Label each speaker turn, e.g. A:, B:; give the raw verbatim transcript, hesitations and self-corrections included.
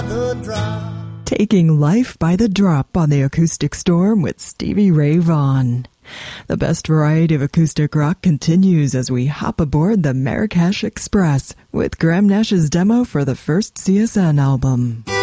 A: the drop.
B: Taking life by the drop on the Acoustic Storm with Stevie Ray Vaughan. The best variety of acoustic rock continues as we hop aboard the Marrakesh Express with Graham Nash's demo for the first C S N album.